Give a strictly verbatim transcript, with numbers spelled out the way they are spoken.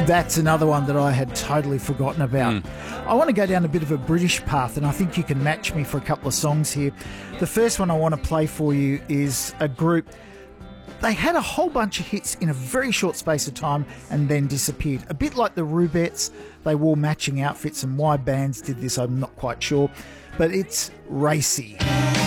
That's another one that I had totally forgotten about. Mm. I want to go down a bit of a British path, and I think you can match me for a couple of songs here. The first one I want to play for you is a group. They had a whole bunch of hits in a very short space of time and then disappeared. A bit like the Rubettes, they wore matching outfits, and why bands did this I'm not quite sure, but it's Racey.